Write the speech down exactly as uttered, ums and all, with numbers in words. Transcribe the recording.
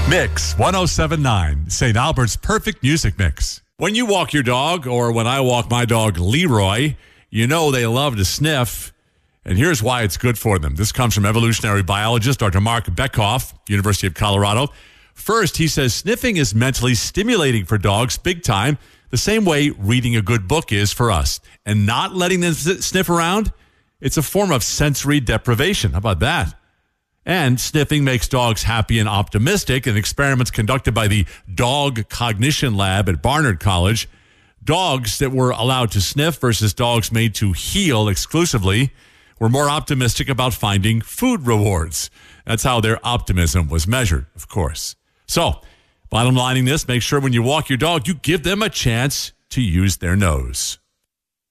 Mix one oh seven point nine, Saint Albert's perfect music mix. When you walk your dog, or when I walk my dog Leroy, you know they love to sniff. And here's why it's good for them. This comes from evolutionary biologist Doctor Mark Bekoff, University of Colorado. First, he says sniffing is mentally stimulating for dogs big time, the same way reading a good book is for us. And not letting them sniff around, it's a form of sensory deprivation. How about that? And sniffing makes dogs happy and optimistic. In experiments conducted by the Dog Cognition Lab at Barnard College, dogs that were allowed to sniff versus dogs made to heel exclusively were more optimistic about finding food rewards. That's how their optimism was measured, of course. So, bottom lining this, make sure when you walk your dog, you give them a chance to use their nose.